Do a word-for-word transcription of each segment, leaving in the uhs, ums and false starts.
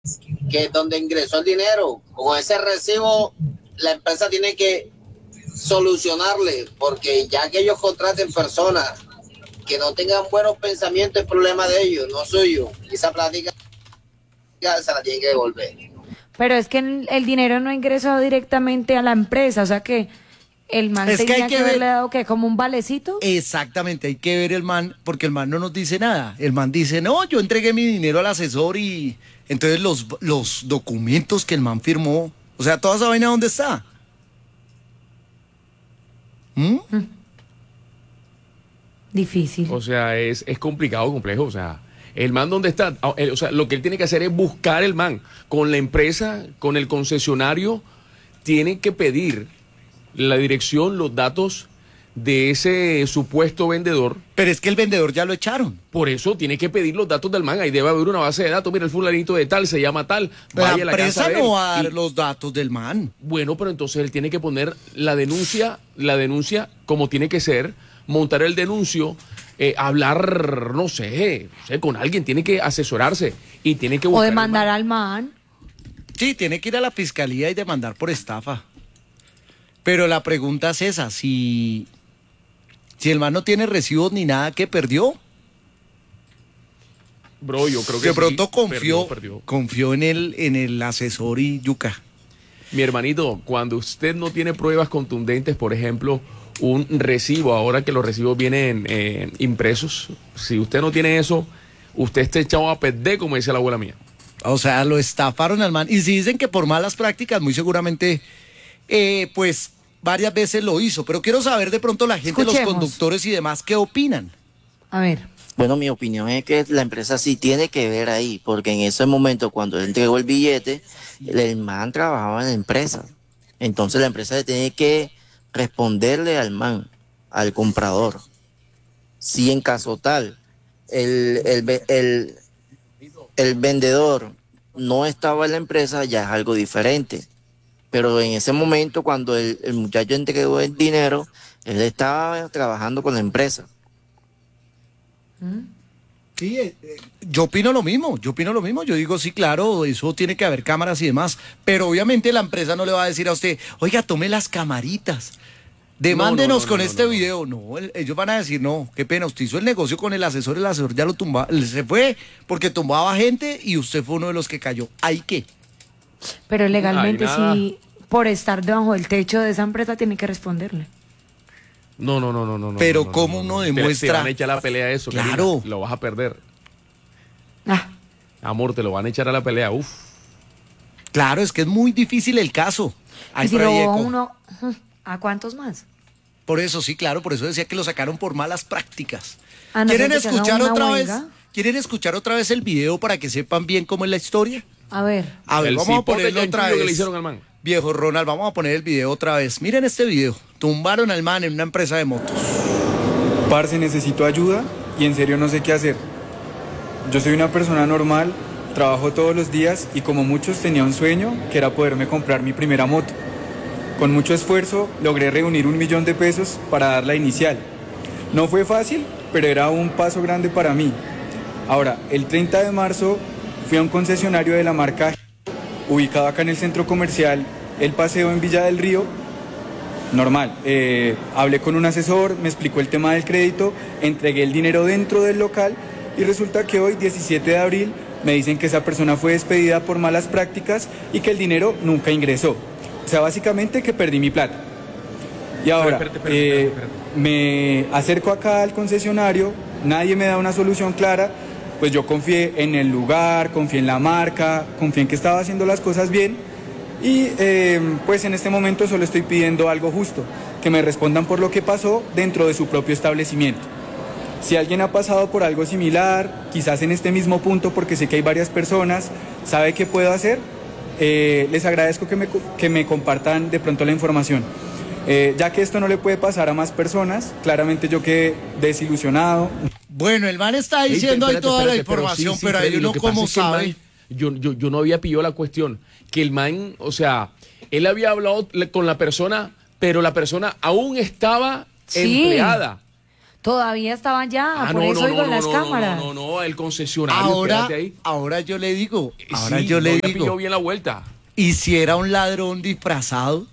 que es donde ingresó el dinero. Con ese recibo, la empresa tiene que solucionarle, porque ya que ellos contraten personas que no tengan buenos pensamientos, es problema de ellos, no suyo. Y esa plática se la tienen que devolver. Pero es que el, el dinero no ingresó directamente a la empresa, o sea que el man Es que tenía hay que, que ver- haberle dado que como un valecito. Exactamente, hay que ver el man, porque el man no nos dice nada. El man dice, no, yo entregué mi dinero al asesor y entonces los, los documentos que el man firmó, o sea, toda esa vaina, ¿dónde está? ¿Mm? Difícil. O sea, es, es complicado, complejo. O sea, el man dónde está. Ah, el- O sea, lo que él tiene que hacer es buscar el man. Con la empresa, con el concesionario, tiene que pedir la dirección, los datos de ese supuesto vendedor. Pero es que el vendedor ya lo echaron. Por eso tiene que pedir los datos del man. Ahí debe haber una base de datos. Mira, el fulanito de tal se llama tal. La Vaya a la casa empresa de él. no va a dar Y- los datos del man. Bueno, pero entonces él tiene que poner la denuncia, la denuncia como tiene que ser, montar el denuncio, eh, hablar, no sé, no sé, con alguien, tiene que asesorarse y tiene que O buscar. demandar el man. al man. Sí, tiene que ir a la fiscalía y demandar por estafa. Pero la pregunta es esa, si, si el man no tiene recibos ni nada que perdió, Bro, yo creo que de sí, pronto confió, perdió, perdió. confió en el, en el asesor y yuca. Mi hermanito, cuando usted no tiene pruebas contundentes, por ejemplo, un recibo, ahora que los recibos vienen eh, impresos, si usted no tiene eso, usted está echado a perder, como dice la abuela mía. O sea, lo estafaron al man. Y si dicen que por malas prácticas, muy seguramente, eh, pues varias veces lo hizo. Pero quiero saber de pronto la gente, los Escuchemos. conductores y demás, ¿qué opinan? A ver. Bueno, mi opinión es que la empresa sí tiene que ver ahí, porque en ese momento cuando él entregó el billete, el man trabajaba en la empresa. Entonces la empresa le tiene que responderle al man, al comprador. Si en caso tal, el, el, ve- el, el vendedor no estaba en la empresa, ya es algo diferente. Pero en ese momento, cuando el, el muchacho entregó el dinero, él estaba trabajando con la empresa. Sí, eh, eh, yo opino lo mismo, yo opino lo mismo, yo digo, sí, claro, eso tiene que haber cámaras y demás, pero obviamente la empresa no le va a decir a usted, oiga, tome las camaritas, demándenos no, no, con no, este no. video. No, el- ellos van a decir, no, qué pena, usted hizo el negocio con el asesor, el asesor ya lo tumbaba, se fue porque tumbaba gente y usted fue uno de los que cayó. ¿Ahí qué? Pero legalmente Ay, nada. sí, por estar debajo del techo de esa empresa tiene que responderle. No, no, no, no, no. no, Pero no, no, ¿cómo no, uno no. Te- demuestra? Te van a echar la pelea a eso. Claro. Karina, lo vas a perder. Ah, Amor, te lo van a echar a la pelea. Uf. Claro, es que es muy difícil el caso. y Hay si por ahí robó eco. uno, ¿a cuántos más? Por eso, sí, claro, por eso decía que lo sacaron por malas prácticas. A no ¿Quieren ser que haga escuchar una otra huelga. vez? ¿Quieren escuchar otra vez el video para que sepan bien cómo es la historia? A ver. A ver, El vamos a cipote ponerlo otra chanchullo que le vez. hicieron al man. Viejo Ronald, vamos a poner el video otra vez. Miren este video. Tumbaron al man en una empresa de motos. Parce, necesito ayuda y en serio no sé qué hacer. Yo soy una persona normal, trabajo todos los días y como muchos tenía un sueño que era poderme comprar mi primera moto. Con mucho esfuerzo logré reunir un millón de pesos para dar la inicial. No fue fácil, pero era un paso grande para mí. Ahora, el treinta de marzo fui a un concesionario de la marca ubicado acá en el centro comercial El Paseo en Villa del Río. Normal, eh, hablé con un asesor, me explicó el tema del crédito, entregué el dinero dentro del local y resulta que hoy, diecisiete de abril, me dicen que esa persona fue despedida por malas prácticas y que el dinero nunca ingresó. O sea, básicamente que perdí mi plata. Y ahora, Espérate, espérate, espérate, eh, espérate. me acerco acá al concesionario, nadie me da una solución clara, pues yo confié en el lugar, confié en la marca, confié en que estaba haciendo las cosas bien y eh, pues en este momento solo estoy pidiendo algo justo, que me respondan por lo que pasó dentro de su propio establecimiento. Si alguien ha pasado por algo similar, quizás en este mismo punto, porque sé que hay varias personas, sabe qué puedo hacer, eh, les agradezco que me, que me compartan de pronto la información. Eh, ya que esto no le puede pasar a más personas, claramente yo quedé desilusionado. Bueno, el man está Ey, diciendo ahí espérate, toda la espérate, pero información, sí, sí, pero ahí Freddy, lo uno que pasa cómo es que el sabe. man- yo, yo, yo no había pillado la cuestión. Que el man, o sea, él había hablado le- con la persona, pero la persona aún estaba Sí. empleada. Todavía estaba allá, Ah, por no, eso no, oigo no, las no, cámaras. No, no, no, el concesionario, Ahora, espérate ahí. ahora yo le digo, ahora Sí, yo no le me pilló digo, bien la vuelta. ¿y si era un ladrón disfrazado?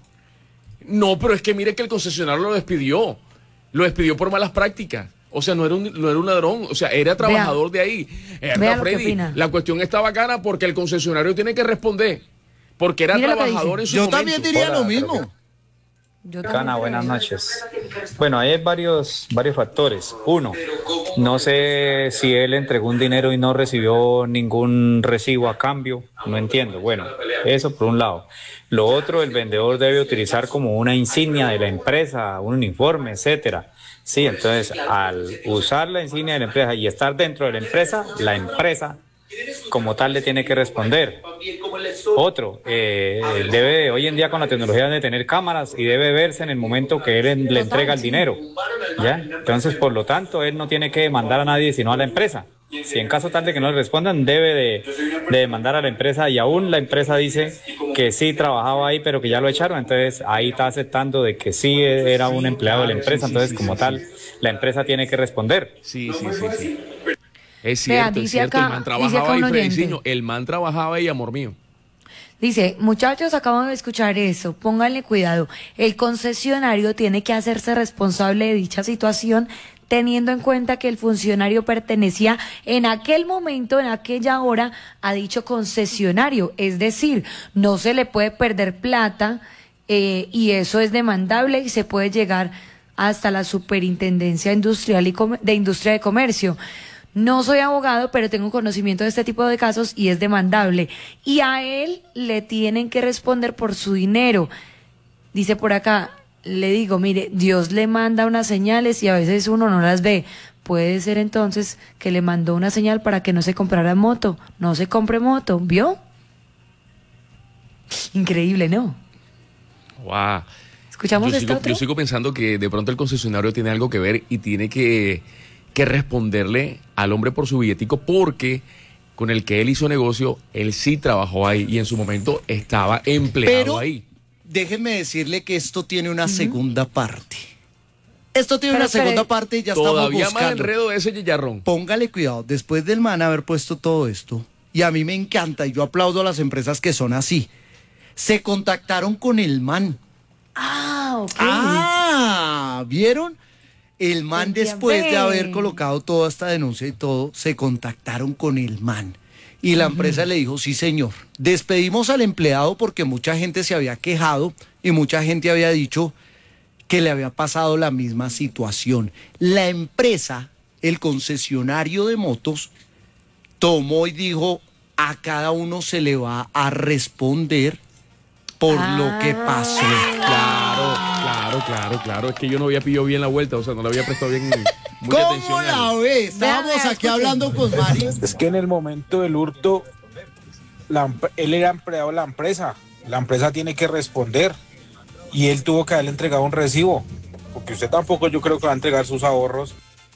No, pero es que mire que el concesionario lo despidió. Lo despidió por malas prácticas. O sea, no era un, no era un ladrón, o sea, era trabajador de ahí. Era vea lo que Freddy. opina. La cuestión está bacana porque el concesionario tiene que responder. Porque era Mira lo que trabajador en dice. su Yo momento. también diría Hola, lo mismo. Yo Cana, también buenas creo. noches. Bueno, ahí hay varios, varios factores. Uno, no sé si él entregó un dinero y no recibió ningún recibo a cambio. No entiendo. Bueno, eso por un lado. Lo otro, el vendedor debe utilizar como una insignia de la empresa, un uniforme, etcétera. Sí, entonces al usar la insignia de la empresa y estar dentro de la empresa, la empresa como tal le tiene que responder. Otro, eh, debe, hoy en día con la tecnología debe tener cámaras y debe verse en el momento que él en- le entrega el dinero, ¿ya? Entonces, por lo tanto, él no tiene que demandar a nadie sino a la empresa. Si en caso tal de que no le respondan, debe de, de demandar a la empresa y aún la empresa dice que sí trabajaba ahí, pero que ya lo echaron, entonces ahí está aceptando de que sí era un empleado de la empresa, entonces como tal, la empresa tiene que responder. Sí, sí, sí, sí. Es Vea, cierto, es dice cierto. acá- el man dice trabajaba acá ahí, un oyente. Frediciño. El man trabajaba ahí, amor mío. Dice, muchachos, acabo de escuchar eso, pónganle cuidado. El concesionario tiene que hacerse responsable de dicha situación, teniendo en cuenta que el funcionario pertenecía en aquel momento, en aquella hora, a dicho concesionario. Es decir, no se le puede perder plata eh, y eso es demandable y se puede llegar hasta la Superintendencia Industrial y Com- de Industria de Comercio. No soy abogado, pero tengo conocimiento de este tipo de casos y es demandable. Y a él le tienen que responder por su dinero. Dice por acá, le digo, mire, Dios le manda unas señales y a veces uno no las ve. Puede ser entonces que le mandó una señal para que no se comprara moto. No se compre moto, ¿vio? Increíble, ¿no? Wow. ¿Escuchamos yo este sigo, otro? yo sigo pensando que de pronto el concesionario tiene algo que ver y tiene que, que responderle al hombre por su billetico porque con el que él hizo negocio, él sí trabajó ahí y en su momento estaba empleado Pero ahí. déjenme decirle que esto tiene una segunda parte. Esto tiene Pero una espere, segunda parte y ya estamos Todavía más buscando. enredo de ese chicharrón. Póngale cuidado, después del man haber puesto todo esto, y a mí me encanta, y yo aplaudo a las empresas que son así, se contactaron con el man. Ah, ok. Ah, ¿vieron? El man Entiendo. después de haber colocado toda esta denuncia y todo, se contactaron con el man. Y la empresa le dijo, sí señor, despedimos al empleado porque mucha gente se había quejado y mucha gente había dicho que le había pasado la misma situación. La empresa, el concesionario de motos, tomó y dijo, a cada uno se le va a responder por lo que pasó. Claro, claro, claro, claro. Es que yo no había pillado bien la vuelta, o sea, no le había prestado bien mucha ¿Cómo atención. la al- ve? Estábamos Vea, vea, aquí escuchen. hablando con Mari. Es que en el momento del hurto, la empre- él era empleado de la empresa. La empresa tiene que responder. Y él tuvo que haberle entregado un recibo. Porque usted tampoco yo creo que va a entregar sus ahorros.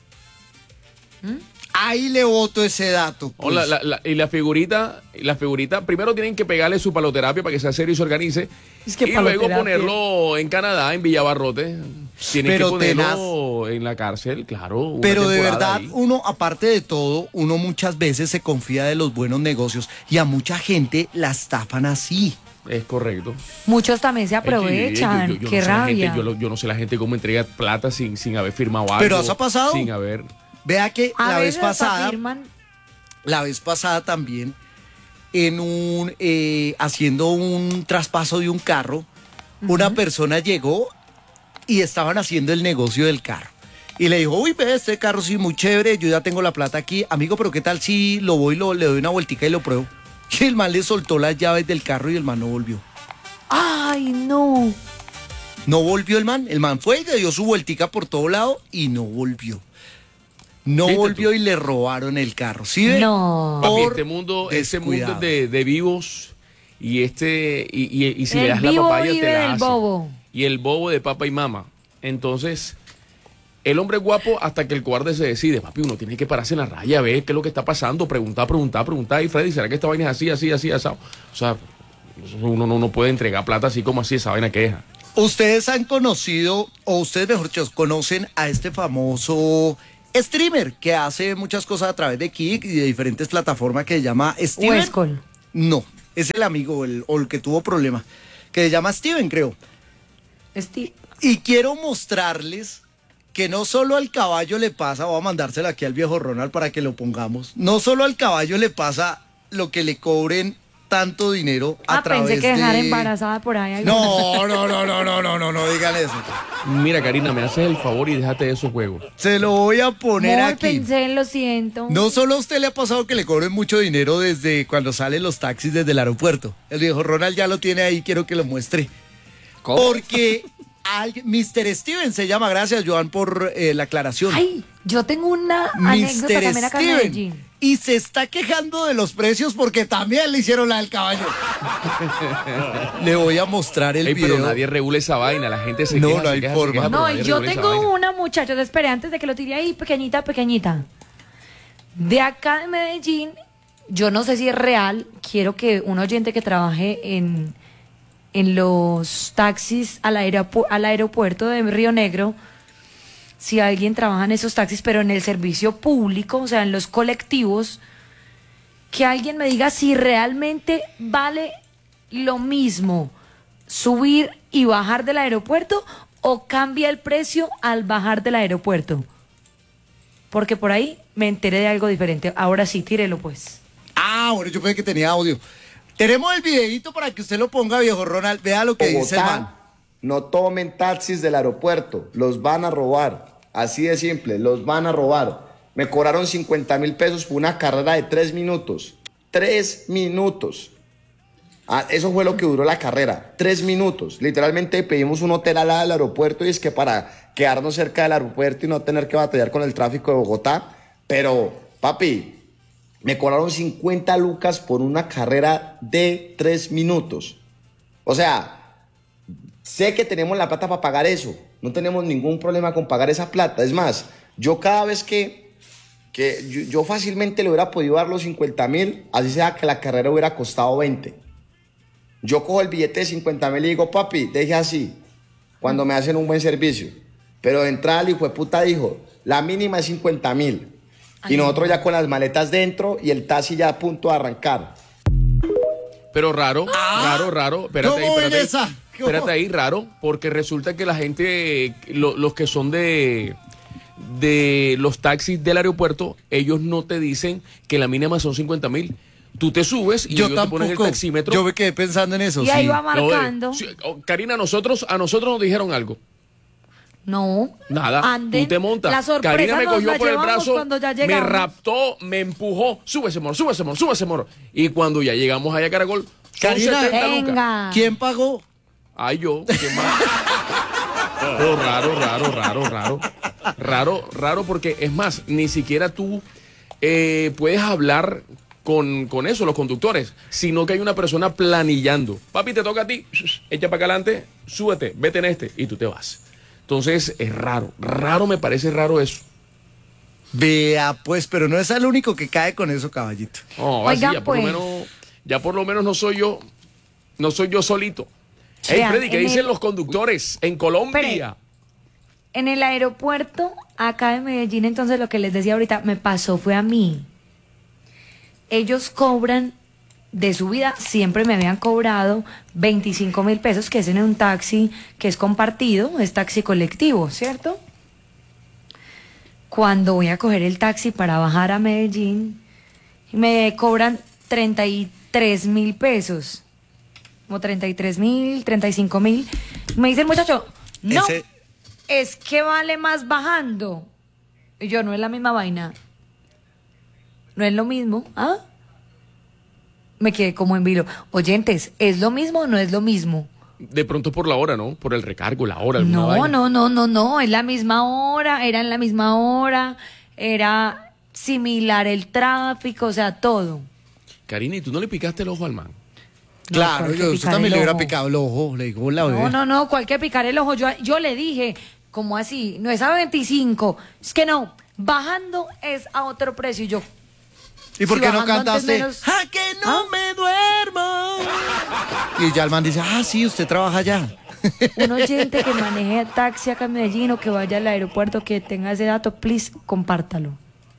Ahí le voto ese dato. pues. Hola, la- la- y la figurita, y la figurita, primero tienen que pegarle su paloterapia para que sea serio y se organice. Es que y luego paloterapia. ponerlo en Canadá, en Villabarrote. Tienen Pero que ponerlo en la cárcel, claro. una Pero de temporada verdad, ahí. uno, aparte de todo, uno muchas veces se confía de los buenos negocios y a mucha gente la estafan así. Es correcto. Muchos también se Es que yo- aprovechan. yo- yo- yo Qué no sé la rabia. gente- yo, lo- yo no sé la gente cómo entrega plata sin, sin haber firmado algo. Pero ¿eso ha pasado? Sin haber. Vea que A la vez veces hasta pasada, firman. la vez pasada también, en un eh, haciendo un traspaso de un carro, una persona llegó y estaban haciendo el negocio del carro. Y le dijo, uy, ve, este carro sí, muy chévere, yo ya tengo la plata aquí. Amigo, pero ¿qué tal si lo voy, lo, le doy una vueltica y lo pruebo? Y el man le soltó las llaves del carro y el man no volvió. Ay, no. No volvió el man. El man fue y le dio su vueltica por todo lado y no volvió. No Viste volvió tú. y le robaron el carro. ¿Sí ve? No. Papi, Por este mundo, este mundo descuidado. es de, de vivos y este y, y- y si El le das la vivo papaya vive te la del hace. bobo. Y el bobo de papá y mamá. Entonces, el hombre es guapo hasta que el cobarde se decide. Papi, uno tiene que pararse en la raya, ver qué es lo que está pasando, preguntar, preguntar, preguntar. Y Freddy, ¿será que esta vaina es así, así, así, así? O sea, uno no, no puede entregar plata así como así, esa vaina que es. Ustedes han conocido, o ustedes mejor dicho, conocen a este famoso streamer que hace muchas cosas a través de Kik y de diferentes plataformas que se llama Steven. Huescol. No, es el amigo el, o el que tuvo problemas, que se llama Steven, creo. Steve. Y quiero mostrarles que no solo al caballo le pasa, voy a mandársela aquí al viejo Ronald para que lo pongamos, no solo al caballo le pasa lo que le cobren tanto dinero a Ah, través de... pensé que dejar embarazada por ahí. alguna. No, no, no, no, no, no, no, no digan eso. Mira, Karina, me haces el favor y déjate de esos juegos. Se lo voy a poner Amor, aquí. pensé, lo siento. No solo a usted le ha pasado que le cobren mucho dinero desde cuando salen los taxis desde el aeropuerto. El viejo Ronald ya lo tiene ahí, quiero que lo muestre. ¿Cómo? Porque alguien, mister Steven se llama, gracias Joan por eh, la aclaración. Ay, yo tengo una anécdota mister también acá en Steven. Medellín. Y se está quejando de los precios porque también le hicieron la del caballo. Le voy a mostrar el Ey, video. pero nadie regula esa vaina, la gente se No, queja, no se hay queja, se forma. queja, pero No, nadie y yo regula esa vaina. tengo una, muchachos, espere, antes de que lo tire ahí, pequeñita, pequeñita. De acá de Medellín, yo no sé si es real, quiero que un oyente que trabaje en, en los taxis al, aeropu- al aeropuerto de Río Negro, si alguien trabaja en esos taxis, pero en el servicio público, o sea, en los colectivos, que alguien me diga si realmente vale lo mismo subir y bajar del aeropuerto o cambia el precio al bajar del aeropuerto. Porque por ahí me enteré de algo diferente. Ahora sí, tírelo pues. Ah, bueno, yo pensé que tenía audio. Tenemos el videito para que usted lo ponga, viejo Ronald. Vea lo que dice el man. Bogotá, no tomen taxis del aeropuerto, los van a robar. Así de simple, los van a robar. Me cobraron cincuenta mil pesos por una carrera de tres minutos. Tres minutos. Ah, eso fue lo que duró la carrera. Tres minutos. Literalmente pedimos un hotel al lado del aeropuerto y es que para quedarnos cerca del aeropuerto y no tener que batallar con el tráfico de Bogotá. Pero, papi, me cobraron cincuenta lucas por una carrera de tres minutos. O sea, sé que tenemos la plata para pagar eso. No tenemos ningún problema con pagar esa plata. Es más, yo cada vez que, que yo, yo fácilmente le hubiera podido dar los cincuenta mil, así sea que la carrera hubiera costado veinte. Yo cojo el billete de cincuenta mil y digo, papi, deje así, cuando me hacen un buen servicio. Pero de entrada el hijo de puta dijo, la mínima es cincuenta mil. Y nosotros ya con las maletas dentro y el taxi ya a punto de arrancar. Pero raro, Ah, raro, raro. Espérate ahí, ¿cómo ven espérate ahí. esa? ¿Cómo? Espérate ahí, raro, porque resulta que la gente, lo- los que son de, de los taxis del aeropuerto, ellos no te dicen que la mínima son cincuenta mil. Tú te subes y Yo ellos te ponen el tampoco. taxímetro. Yo me quedé pensando en eso. Y ahí sí. va No, eh, marcando. sí, oh, Karina, nosotros, a nosotros nos dijeron algo. No. Nada, Anden. tú te montas. La sorpresa Karina me nos cogió la por el llevamos brazo, cuando ya me llegamos. raptó, me empujó. Súbese, amor, súbese, amor, súbese, amor. Y cuando ya llegamos allá a Caracol, son Karina, setenta lucas. Venga. ¿Quién pagó? Ay, yo, ¿qué más? Pero raro, raro, raro, raro. Raro, raro porque, es más, ni siquiera tú eh, puedes hablar con, con eso, los conductores, sino que hay una persona planillando. Papi, te toca a ti, echa para acá adelante, súbete, vete en este, y tú te vas. Entonces, es raro, raro me parece raro eso. Vea, pues, pero no es el único que cae con eso, caballito. No, así, Oiga, ya por lo pues. menos, ya por lo menos no soy yo, no soy yo solito. Hey, Vean, Freddy, ¿qué en dicen el- los conductores en Colombia? Espere. En el aeropuerto, acá de Medellín, entonces lo que les decía ahorita, me pasó fue a mí. Ellos cobran de subida, siempre me habían cobrado veinticinco mil pesos, que es en un taxi que es compartido, es taxi colectivo, ¿cierto? Cuando voy a coger el taxi para bajar a Medellín, me cobran treinta y tres mil pesos. Como treinta y tres mil, treinta y cinco mil. Me dice el muchacho, no, Ese- es que vale más bajando. Y yo, no es la misma vaina. No es lo mismo, ¿ah? Me quedé como en vilo. Oyentes, ¿es lo mismo o no es lo mismo? De pronto por la hora, ¿no? Por el recargo, la hora. alguna No, vaina. no, no, no, no, es la misma hora, era en la misma hora, era similar el tráfico, o sea, todo. Karina, ¿y tú no le picaste el ojo al man? No, Claro, ¿cuál que yo usted picar también el le hubiera ojo? picado el ojo, le digo la bebé. No, no, no, cualquier picar el ojo. Yo, yo le dije, ¿cómo así? No es a veinticinco. Es que no, bajando es a otro precio. Y yo, ¿Y por si qué no bajando antes cantaste? menos- ¡Ah, que no ¿Ah? me duermo! Y ya el man dice, ah, sí, usted trabaja allá. Un oyente que maneje taxi acá en Medellín o que vaya al aeropuerto, que tenga ese dato, please, compártalo.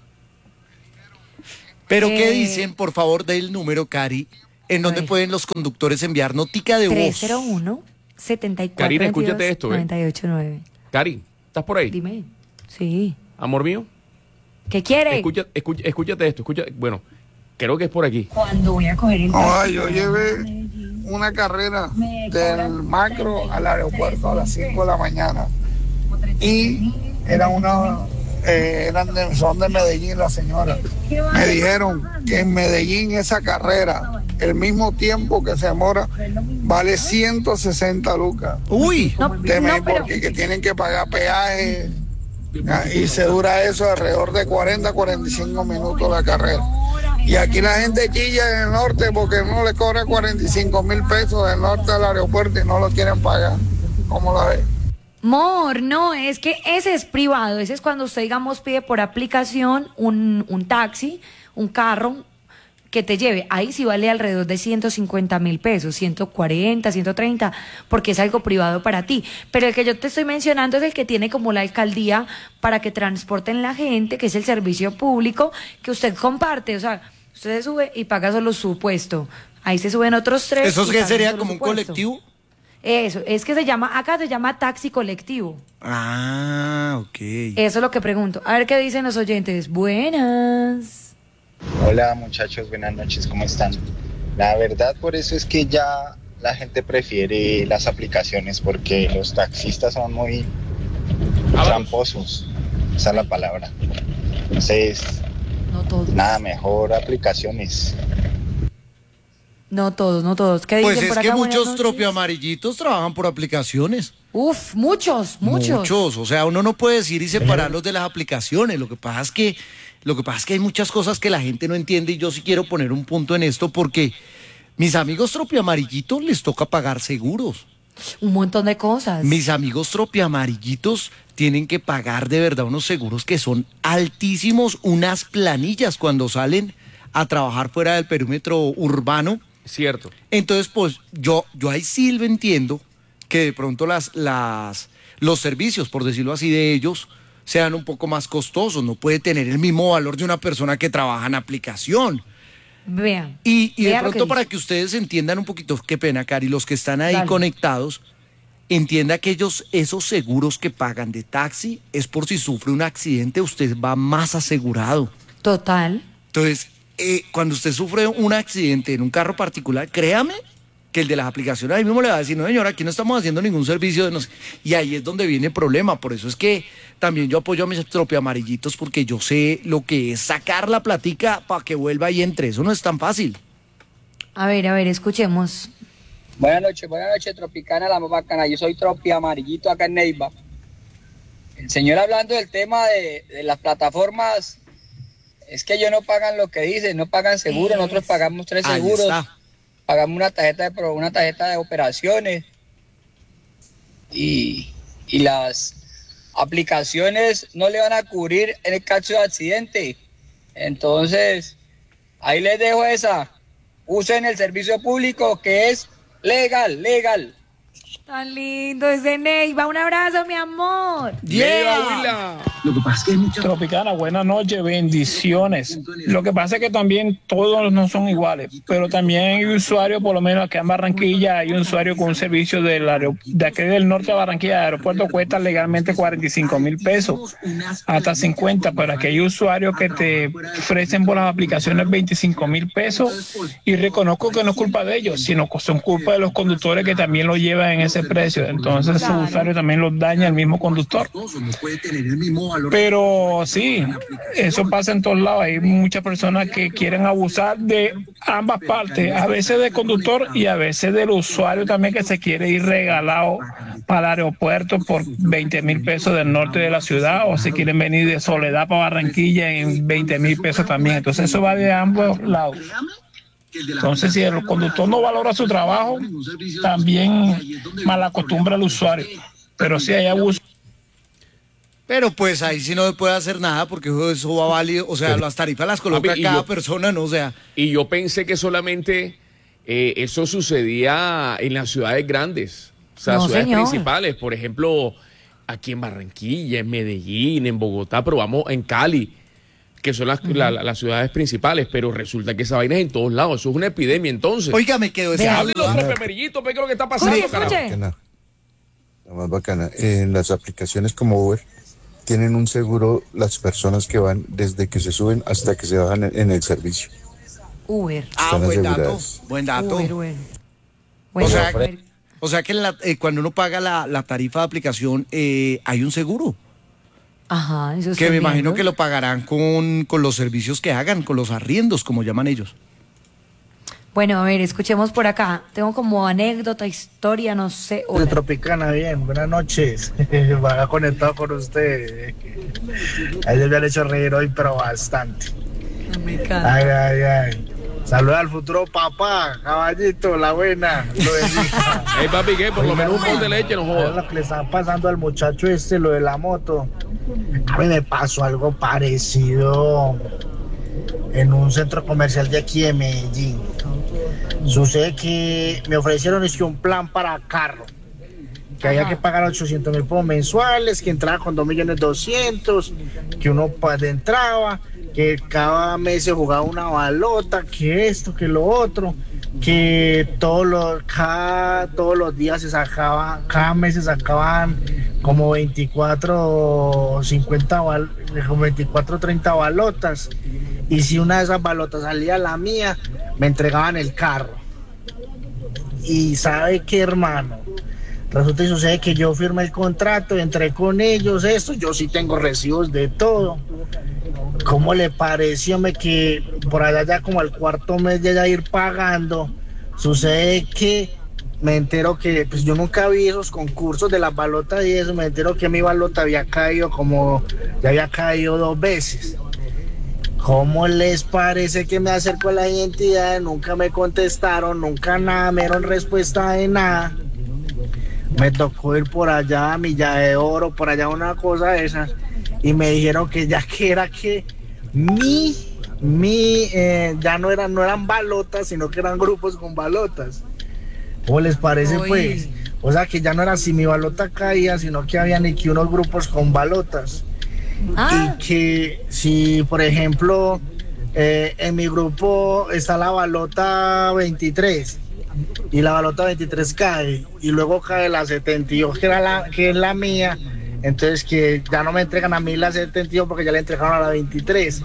Pero Eh, ¿qué dicen? Por favor, dé el número, Cari, en donde ver. pueden los conductores enviar notica de tres voz. cero uno, setenta y cuatro, Karina, veintidós, escúchate esto, ¿eh? noventa y ocho nueve. Cari, ¿estás por ahí? Dime. Sí. Amor mío. ¿Qué quiere? Escucha, escucha, escúchate esto, escucha, bueno, creo que es por aquí. Cuando voy a coger el Ay, yo llevé una carrera del macro al aeropuerto a las cinco de la mañana y era una, eh, eran de, son de Medellín las señoras. Me dijeron que en Medellín esa carrera, el mismo tiempo que se demora, vale ciento sesenta lucas. Uy, No, Deme, no, pero- porque que tienen que pagar peaje ah, y se dura eso alrededor de cuarenta a cuarenta y cinco minutos la carrera. Y aquí la gente chilla en el norte porque no le cobra cuarenta y cinco mil pesos del norte al aeropuerto y no lo quieren pagar. ¿Cómo la ves? Mor, no, es que ese es privado. Ese es cuando usted, digamos, pide por aplicación un, un taxi, un carro que te lleve. Ahí sí vale alrededor de ciento cincuenta mil pesos, ciento cuarenta, ciento treinta, porque es algo privado para ti. Pero el que yo te estoy mencionando es el que tiene como la alcaldía para que transporten la gente, que es el servicio público que usted comparte. O sea, usted se sube y paga solo su puesto. Ahí se suben otros tres. ¿eso es y que pagan sería solo como su un puesto. colectivo? Eso, es que se llama, acá se llama taxi colectivo. Ah, ok. Eso es lo que pregunto. A ver qué dicen los oyentes. Buenas. Hola muchachos, buenas noches, ¿cómo están? La verdad, por eso es que ya la gente prefiere las aplicaciones, porque los taxistas son muy tramposos, esa es la palabra. Entonces, No todos. nada, mejor aplicaciones. No todos, no todos. ¿Qué Pues dicen es por que acá? Buenas muchos noches. tropiamarillitos trabajan por aplicaciones. Uf, muchos, muchos. Muchos, o sea, uno no puede decir y separarlos de las aplicaciones. Lo que pasa es que, lo que pasa es que hay muchas cosas que la gente no entiende y yo sí quiero poner un punto en esto porque mis amigos tropiamarillitos les toca pagar seguros. Un montón de cosas. Mis amigos tropiamarillitos tienen que pagar de verdad unos seguros que son altísimos, unas planillas cuando salen a trabajar fuera del perímetro urbano. Cierto. Entonces, pues yo, yo ahí sí lo entiendo que de pronto las, las, los servicios, por decirlo así, de ellos sean un poco más costosos. No puede tener el mismo valor de una persona que trabaja en aplicación. Vean. Y, y de Vea lo pronto que para dice. que ustedes entiendan un poquito, qué pena, Cari, los que están ahí Dale. conectados, entienda que ellos, esos seguros que pagan de taxi es por si sufre un accidente, usted va más asegurado. Total. Entonces, eh, cuando usted sufre un accidente en un carro particular, créame que el de las aplicaciones ahí mismo le va a decir, no señora, aquí no estamos haciendo ningún servicio de no sé. Y ahí es donde viene el problema. Por eso es que también yo apoyo a mis tropiamarillitos, porque yo sé lo que es sacar la platica para que vuelva y entre. Eso no es tan fácil. A ver, a ver, escuchemos. Buenas noches, buenas noches, Tropicana, la más bacana. Yo soy Tropi Amarillito acá en Neiva. El señor hablando del tema de, de las plataformas, es que ellos no pagan lo que dicen, no pagan seguro, nosotros pagamos tres Ahí seguros, está. pagamos una tarjeta de pro- una tarjeta de operaciones y, y las aplicaciones no le van a cubrir en el caso de accidente. Entonces, ahí les dejo esa. Usen el servicio público que es legal, legal. Tan lindo desde Neiva. Un abrazo, mi amor. Lo que pasa es que hay muchas... Tropicana, buenas noches, bendiciones. Lo que pasa es que también todos no son iguales, pero también hay usuarios, por lo menos acá en Barranquilla, hay un usuario con un servicio del aero- de aquí del norte de Barranquilla, el aeropuerto cuesta legalmente cuarenta y cinco mil pesos, hasta cincuenta, pero aquí hay usuarios que te ofrecen por las aplicaciones veinticinco mil pesos y reconozco que no es culpa de ellos, sino que son culpa de los conductores que también lo llevan en ese precio. Entonces su usuario también los daña el mismo conductor. Pero sí, eso pasa en todos lados. Hay muchas personas que quieren abusar de ambas partes, a veces del conductor y a veces del usuario también, que se quiere ir regalado para el aeropuerto por veinte mil pesos del norte de la ciudad, o si quieren venir de Soledad para Barranquilla en veinte mil pesos también. Entonces eso va de ambos lados. Entonces, si el conductor no valora su trabajo, también malacostumbra al usuario. Pero si hay abuso. Pero pues ahí sí no se puede hacer nada porque eso va válido. O sea, las tarifas las coloca Papi, y cada yo- persona, ¿no? O sea, Y yo pensé que solamente eh, eso sucedía en las ciudades grandes. sea, No, ciudades señor. principales, por ejemplo, aquí en Barranquilla, en Medellín, en Bogotá, pero vamos en Cali, que son las, uh-huh. la, la, las ciudades principales, pero resulta que esa vaina es en todos lados. Eso es una epidemia, entonces. Oiga, me quedo ese hable los tres pemerillitos, ve qué es lo que está pasando, Escuche, carajo. escuche. La más bacana. En las aplicaciones como Uber tienen un seguro las personas que van desde que se suben hasta que se bajan en, en el servicio. Uber. Ah, Están buen dato, aseguradas. buen dato. Uber, Uber. O Bueno, sea, Uber. o sea que la- eh, cuando uno paga la, la tarifa de aplicación, eh, hay un seguro. Ajá, eso Que estoy me imagino viendo. que lo pagarán con, con los servicios que hagan, con los arriendos, como llaman ellos. Bueno, a ver, escuchemos por acá. Tengo como anécdota, historia, no sé. De Tropicana, bien, buenas noches. Va conectado con usted. A ellos me han hecho reír hoy, pero bastante. Me encanta. Ay, ay, ay. Saluda al futuro papá, caballito, la buena. Lo bendiga. Ey, papi, ¿qué? Por lo menos un pot de leche, no A ver jodas. lo que le está pasando al muchacho este, lo de la moto. A mí me pasó algo parecido en un centro comercial de aquí de Medellín. Sucede que me ofrecieron es que un plan para carro, que había que pagar ochocientos mil pesos mensuales, que entraba con dos millones doscientos, que uno pues, entraba, que cada mes se jugaba una balota, que esto, que lo otro, que todos los, cada, todos los días se sacaba, cada mes se sacaban como veinticuatro, cincuenta, bal- como veinticuatro, treinta balotas, y si una de esas balotas salía la mía, me entregaban el carro. Y sabe qué, hermano, resulta y sucede que yo firmé el contrato, entré con ellos, esto, yo sí tengo recibos de todo. ¿Cómo le pareció me que por allá ya como al cuarto mes de ya ir pagando, sucede que me entero que, pues yo nunca vi esos concursos de las balotas y eso, me entero que mi balota había caído como, ya había caído dos veces. ¿Cómo les parece que me acerco a la identidad? Nunca me contestaron, nunca nada, me dieron respuesta de nada. Me tocó ir por allá a Milla de Oro, por allá una cosa de esas, y me dijeron que ya que era que mi, mi, eh, ya no eran, no eran balotas, sino que eran grupos con balotas. ¿Cómo les parece, Uy. pues? O sea, que ya no era si mi balota caía, sino que habían aquí unos grupos con balotas. Ah, Y que si, por ejemplo, eh, en mi grupo está la balota veintitrés y la balota veintitrés cae y luego cae la setenta y dos que, era la, que es la mía, entonces que ya no me entregan a mí la setenta y dos porque ya le entregaron a la veintitrés.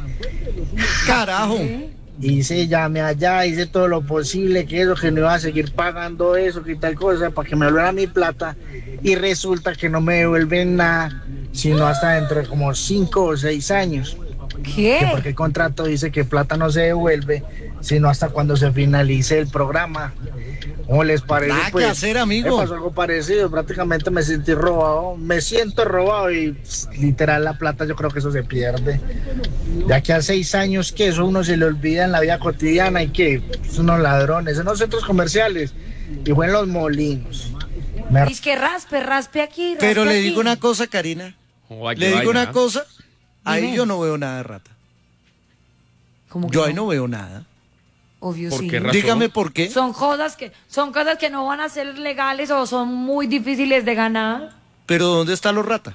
Carajo. Hice, llamé allá, hice todo lo posible, que eso, que no iba a seguir pagando eso, que tal cosa, para que me devuelvan mi plata, y resulta que no me devuelven nada, sino hasta dentro de como cinco o seis años. ¿qué? Que porque el contrato dice que plata no se devuelve, sino hasta cuando se finalice el programa. ¿Cómo les parece? Nada que Pues, hacer, amigo. me pasó algo parecido, prácticamente me sentí robado, me siento robado y pss, literal la plata yo creo que eso se pierde. De aquí a seis años que eso uno se le olvida en la vida cotidiana y que son unos ladrones, en los centros comerciales y fue en los molinos. Me Dice que raspe, raspe aquí, raspe Pero le aquí. digo una cosa, Karina. Joda, qué Le digo vaina, una ¿eh? cosa. Ahí Dime. yo no veo nada de rata. ¿Cómo que Yo ahí no veo nada. Obvio ¿Por sí. qué razón? Dígame por qué. Son cosas que son cosas que no van a ser legales o son muy difíciles de ganar. Pero ¿dónde está los rata?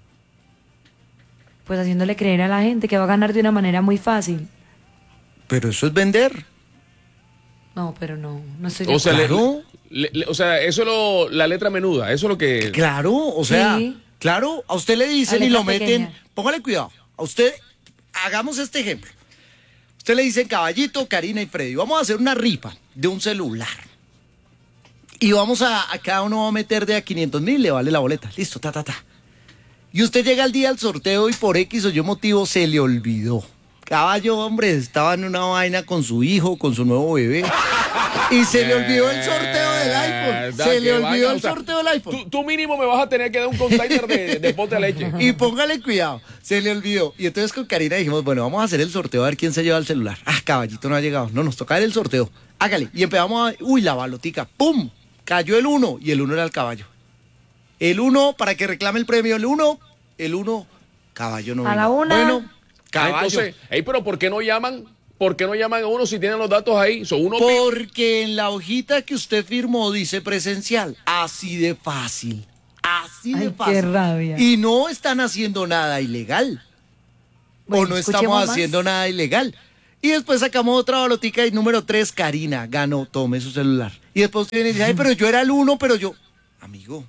Pues haciéndole creer a la gente que va a ganar de una manera muy fácil. Pero eso es vender. No, pero no, no estoy de O sea, le- Claro. le- le- o sea, eso es lo, la letra menuda, eso es lo que... Claro, o sea, Sí. claro, a usted le dicen La y letra lo meten. pequeña. Póngale cuidado. A usted, hagamos este ejemplo. Usted le dicen Caballito, Karina y Freddy, vamos a hacer una rifa de un celular. Y vamos a, a cada uno va a meter de a quinientos mil, le vale la boleta. Listo, ta, ta, ta. Y usted llega al día del sorteo y por X o Y motivo se le olvidó. Caballo, hombre, estaba en una vaina con su hijo, con su nuevo bebé. Y se le olvidó el sorteo del iPhone. Mierda, Se qué le olvidó vaina, el o sea, sorteo del iPhone. Tú, tú mínimo me vas a tener que dar un container de, de pote de leche. Y póngale cuidado, se le olvidó. Y entonces con Karina dijimos, bueno, vamos a hacer el sorteo a ver quién se lleva el celular. Ah, Caballito no ha llegado. No, nos toca ver el sorteo. Hágale. Y empezamos a... Uy, la balotica. ¡Pum! Cayó el uno y el uno era el caballo. El uno, para que reclame el premio, el uno, el uno, caballo no A vino. la una. Bueno, Ah, caballo. entonces, ey, pero ¿por qué no llaman ¿Por qué no llaman a uno si tienen los datos ahí? Son uno Porque en la hojita que usted firmó dice presencial. Así de fácil. Así de Ay, fácil. qué rabia. Y no están haciendo nada ilegal. Bueno, o no escuchemos estamos más. haciendo nada ilegal. Y después sacamos otra balotica y número tres, Karina, ganó, tome su celular. Y después usted viene y dice, ay, pero yo era el uno, pero yo... Amigo,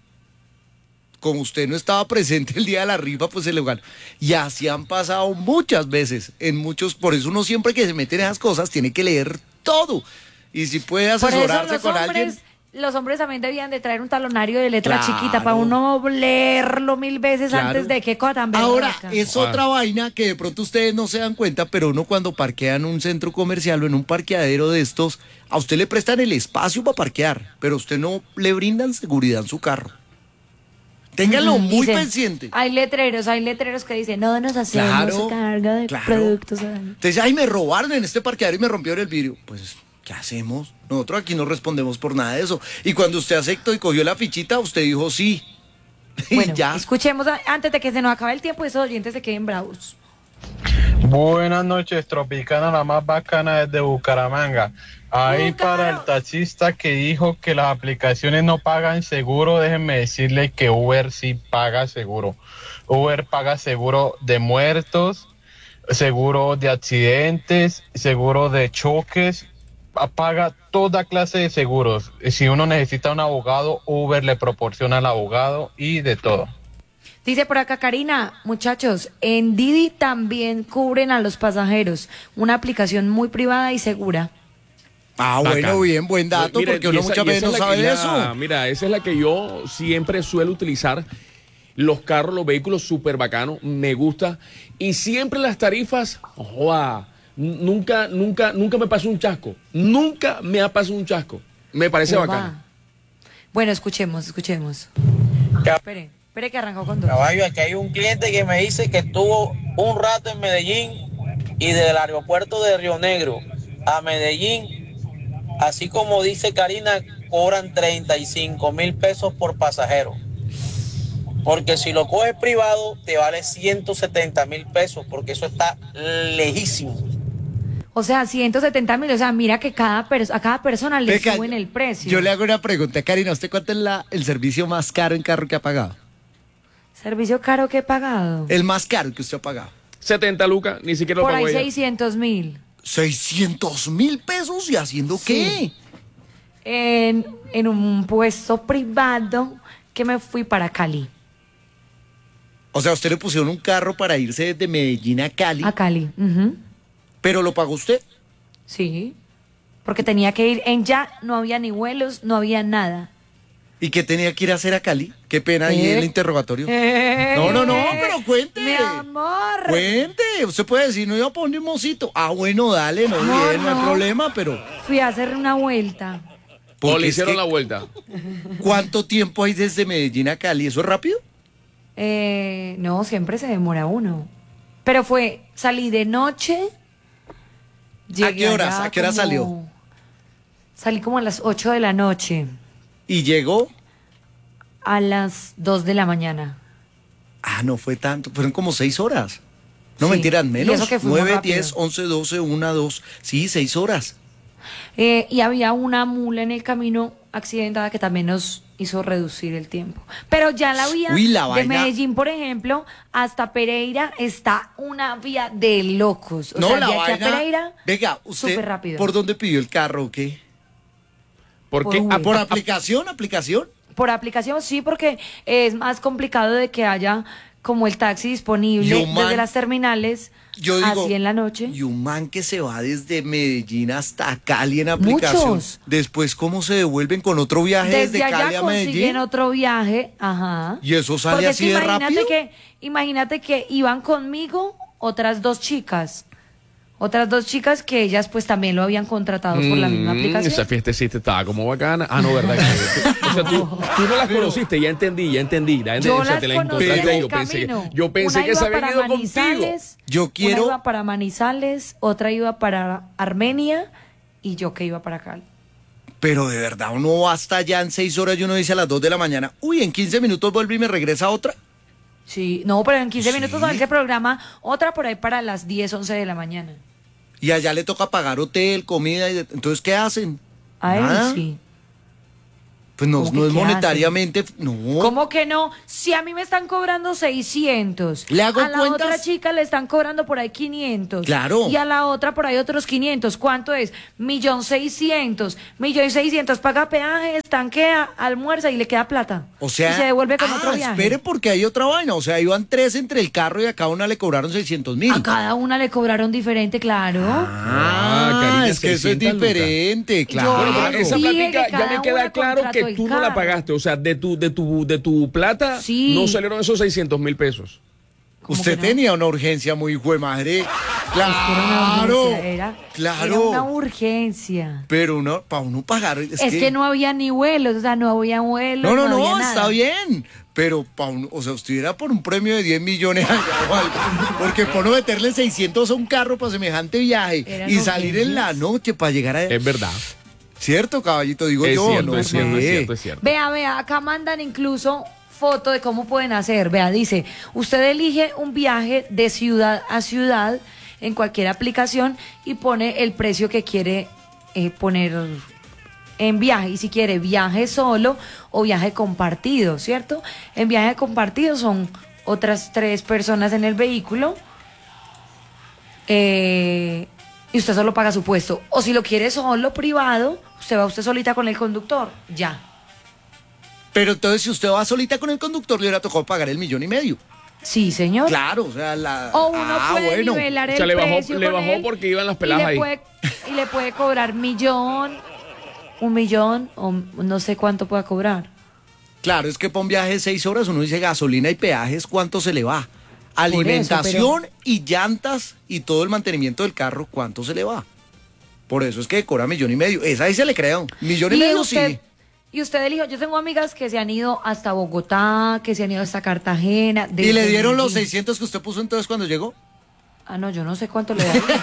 como usted no estaba presente el día de la rifa, pues se le ganó. Y así han pasado muchas veces, en muchos... Por eso uno siempre que se mete en esas cosas tiene que leer todo. Y si puede Por eso asesorarse los con hombres, alguien... los hombres también debían de traer un talonario de letra Claro. chiquita para uno leerlo mil veces Claro. antes de qué cosa tan Ahora, berraca. es otra vaina que de pronto ustedes no se dan cuenta, pero uno cuando parquea en un centro comercial o en un parqueadero de estos, a usted le prestan el espacio para parquear, pero a usted no le brindan seguridad en su carro. Ténganlo Ujú, muy dicen, pendiente. Hay letreros, hay letreros que dicen, no nos hacemos Claro, carga de claro. productos. Entonces, ay, me robaron en este parqueadero y me rompieron el vidrio. Pues, ¿qué hacemos? Nosotros aquí no respondemos por nada de eso. Y cuando usted aceptó y cogió la fichita, usted dijo sí. Y Bueno, ya. escuchemos a- antes de que se nos acabe el tiempo y esos oyentes se queden bravos. Buenas noches, Tropicana, la más bacana desde Bucaramanga. Ahí para el taxista que dijo que las aplicaciones no pagan seguro, déjenme decirle que Uber sí paga seguro. Uber paga seguro de muertos, seguro de accidentes, seguro de choques, paga toda clase de seguros. Si uno necesita un abogado, Uber le proporciona al abogado y de todo. Dice por acá Karina, muchachos, en Didi también cubren a los pasajeros. Una aplicación muy privada y segura. Ah, bueno, Bacán. bien, buen dato, Mira, porque y uno esa- muchas y veces esa no es la sabe que de la- eso. Mira, esa es la que yo siempre suelo utilizar. Los carros, los vehículos súper bacanos, me gusta. Y siempre las tarifas, joa, n- nunca, nunca, nunca me pasó un chasco. Nunca me ha pasado un chasco. Me parece Oba. bacano. Bueno, escuchemos, escuchemos. Espere, espere que arrancó con dos. Caballo, aquí hay un cliente que me dice que estuvo un rato en Medellín y del aeropuerto de Río Negro a Medellín, así como dice Karina, cobran treinta y cinco mil pesos por pasajero. Porque si lo coges privado, te vale ciento setenta mil pesos, porque eso está lejísimo. O sea, ciento setenta mil, o sea, mira que cada perso- a cada persona le Venga, suben el precio. Yo le hago una pregunta, Karina, ¿usted cuánto es la, el servicio más caro en carro que ha pagado? Servicio caro que he pagado. El más caro que usted ha pagado. setenta lucas, ni siquiera lo Por pago ahí ella. seiscientos mil. ¿seiscientos mil pesos? ¿Y haciendo qué? En, en un puesto privado que me fui para Cali. O sea, usted le pusieron un carro para irse desde Medellín a Cali, A Cali. Ujú. pero lo pagó usted. Sí. Porque tenía que ir en ya, no había ni vuelos, no había nada. ¿Y qué tenía que ir a hacer a Cali? Qué pena ahí ¿Eh? el interrogatorio. Eh, No, no, no, pero cuente. Mi amor. Cuente. Usted puede decir, no iba a poner un mocito. Ah, bueno, dale, no, No, bien, no hay no. problema, pero... Fui a hacer una vuelta. O porque le es hicieron que- la vuelta. ¿Cuánto tiempo hay desde Medellín a Cali? ¿Eso es rápido? Eh, no, siempre se demora uno. Pero fue, salí de noche. ¿A qué horas? allá ¿A qué hora como- salió? Salí como a las ocho de la noche. ¿Y llegó? A las dos de la mañana. Ah, no fue tanto, fueron como seis horas. No Sí, mentiras, y menos. eso que fuimos Nueve, rápido. diez, once, doce, una, dos. Sí, seis horas. Eh, y había una mula en el camino accidentada que también nos hizo reducir el tiempo. Pero ya la vía Uy, la de vaina- Medellín, por ejemplo, hasta Pereira está una vía de locos. O no, sea, la de aquí vaina. a Pereira, Venga, usted, súper rápido. ¿por dónde pidió el carro o qué? ¿Por Por qué? Uber. Ah, ¿por aplicación? ¿Aplicación? por aplicación sí, porque es más complicado de que haya como el taxi disponible Y un man- desde las terminales Yo digo, así en la noche. y un man que se va desde Medellín hasta Cali en aplicación. Muchos. Después, ¿cómo se devuelven con otro viaje desde, Desde Cali allá a consiguen Medellín? otro viaje, ajá. ¿Y eso sale Porque es así que de imagínate rápido? que, imagínate que iban conmigo otras dos chicas. Otras dos chicas que ellas pues también lo habían contratado por la misma Mm, aplicación. Esa fiestecita estaba como bacana. Ah, no, ¿verdad? Que- o sea, tú, tú no las conociste, ya entendí, ya entendí. Ya, Yo o sea, las te la conocí encontraste en ahí. el Yo pensé, camino. yo pensé Una que iba se había para ido contigo. Manizales, Yo Una quiero... iba para Manizales, otra iba para Armenia y yo que iba para Cali. Pero de verdad, uno va hasta allá en seis horas y uno dice a las dos de la mañana, uy, en quince minutos vuelve y me regresa otra. Sí, no, pero en quince Sí. minutos no, él se programa otra por ahí para las diez, once de la mañana. Y allá le toca pagar hotel, comida, y de- entonces ¿qué hacen? A él Nada. sí. Pues no, ¿Cómo que no es qué monetariamente, no. ¿Cómo que no? Si a mí me están cobrando seiscientos, ¿Le hago a la cuentas? otra chica le están cobrando por ahí quinientos. Claro. Y a la otra por ahí otros quinientos. ¿Cuánto es? Millón seiscientos. Millón seiscientos. Paga peajes, tanquea, almuerza y le queda plata. O sea, y se devuelve con ah, otro viaje. espere porque hay otra vaina, o sea, iban tres entre el carro y a cada una le cobraron seiscientos mil. A cada una le cobraron diferente, claro. Ah, Karina, es que eso es seiscientas lucas. diferente, claro. Bueno, pero esa dije plática que ya cada me queda una claro contrató que el tú no la carro. pagaste. O sea, de tu, de tu, de tu plata Sí. no salieron esos seiscientos mil pesos. Usted que no? tenía una urgencia muy hijo de madre. Claro, Era, era claro. una urgencia. Pero uno, para uno pagar. Es, Es, que... no había ni vuelos, o sea, no había vuelos. No, no, no, había nada. está bien. Pero, pa uno, o sea, usted era por un premio de diez millones allá o algo, porque por no meterle seiscientos a un carro para semejante viaje Eran y salir en la urgencias. noche para llegar a. Es verdad. ¿Cierto, caballito? Digo Es yo, cierto, no es sé. cierto, es cierto, es cierto. Vea, vea, acá mandan incluso foto de cómo pueden hacer. Vea, dice, usted elige un viaje de ciudad a ciudad en cualquier aplicación y pone el precio que quiere eh, poner en viaje. Y si quiere viaje solo o viaje compartido, ¿cierto? En viaje compartido son otras tres personas en el vehículo. Eh, y usted solo paga su puesto. O si lo quiere solo, privado, usted va usted solita con el conductor. Ya. Pero entonces, si usted va solita con el conductor, le hubiera tocado pagar el millón y medio. Sí, señor. Claro, o sea, la. O uno ah, puede bueno. nivelar el O sea, le bajó, precio le con bajó él porque iban las y peladas le ahí. puede, y le puede cobrar millón, un millón, o no sé cuánto pueda cobrar. Claro, es que para un viaje de seis horas uno dice gasolina y peajes, ¿cuánto se le va? Alimentación y llantas y todo el mantenimiento del carro, ¿cuánto se le va? Por eso es que cobra millón y medio. Esa ahí se le creo. Millón y, medio usted, sí. Y usted elijo, yo tengo amigas que se han ido hasta Bogotá, que se han ido hasta Cartagena. ¿Y le desde dieron los Medellín. seiscientos que usted puso entonces cuando llegó? Ah, no, yo no sé cuánto le daría.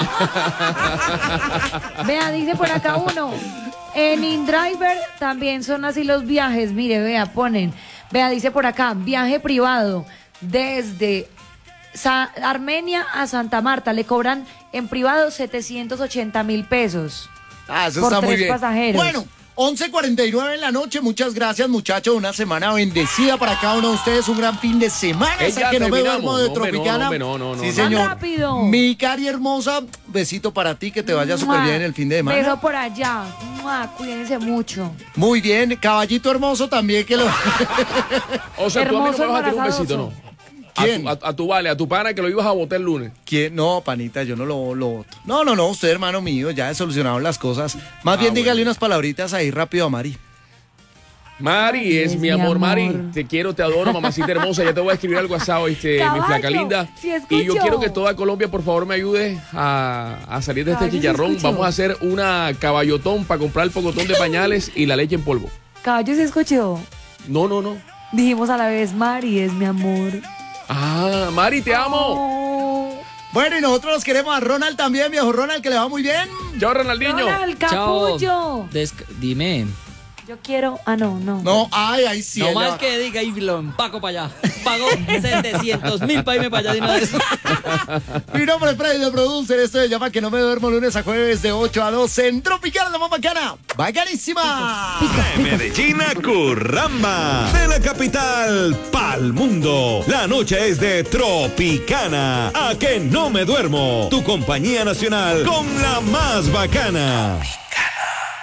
Vea, dice por acá uno. En InDriver también son así los viajes. Mire, vea, ponen. Vea, dice por acá, viaje privado desde Sa- Armenia a Santa Marta. Le cobran en privado setecientos ochenta mil pesos. Ah, eso por está muy tres bien. pasajeros. Bueno, once cuarenta y nueve en la noche. Muchas gracias, muchachos. Una semana bendecida para cada uno de ustedes. Un gran fin de semana. Eh, Hasta ya que no me terminamos. duermo de No, hombre, no, Tropicana. hombre, no, no, no, sí, no. señor. ¡Más rápido! Mi Cari hermosa, besito para ti. Que te vaya súper bien el fin de semana. Beso por allá. Mua, cuídense mucho. Muy bien. Caballito hermoso también que lo... O sea, tú a mí no Hermoso me vas a tirar un embarazadoso. besito, ¿no? ¿Quién? A tu, a, a tu vale, a tu pana que lo ibas a botar el lunes. ¿Quién? No, panita, yo no lo, lo voto. No, no, no, usted, hermano mío, ya he solucionado las cosas. Más Ah, bien dígale bueno. unas palabritas ahí rápido a Mari. Mari, Ay, es, es mi mi amor, amor. Mari. Te quiero, te adoro, mamacita hermosa. Ya te voy a escribir algo asado, este, mi Caballo, flaca linda. sí y yo escucho. quiero que toda Colombia, por favor, me ayude a, a salir de este Caballo, sí chicharrón. escucho. Vamos a hacer una caballotón para comprar el pocotón de pañales y la leche en polvo. Caballo se escuchó. No, no, no. Dijimos a la vez, Mari es mi amor. Ah, Mari, te amo. Oh. Bueno, y nosotros los queremos a Ronald también, viejo Ronald, que le va muy bien. Chao, Ronaldinho. Ronald, Chao. capullo. Desc- dime. Yo quiero. Ah, no, no. No, ay, ay, sí. no ella- más que diga y lo empaco para allá. Pago setecientos mil para irme para allá de una vez. Mi nombre es Freddy, el producer. Esto se llama Que no me duermo lunes a jueves de ocho a doce en Tropicana, la más bacana. ¡Bacanísima! De Medellín a Curramba. De la capital pa'l mundo. La noche es de Tropicana. A Que no me duermo. Tu compañía nacional con la más bacana.